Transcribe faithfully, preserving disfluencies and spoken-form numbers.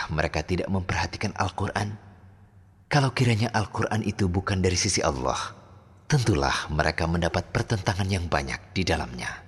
Apakah mereka tidak memperhatikan Al-Quran? Kalau kiranya Al-Quran itu bukan dari sisi Allah, tentulah mereka mendapat pertentangan yang banyak di dalamnya.